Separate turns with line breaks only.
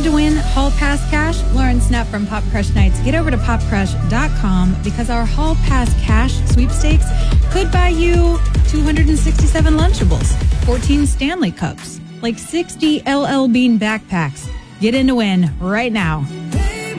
to win Hall Pass cash? Lauren Snepp from Pop Crush Nights. Get over to popcrush.com because our Hall Pass cash sweepstakes could buy you 267 Lunchables, 14 Stanley Cups, like 60 LL Bean backpacks. Get in to win right now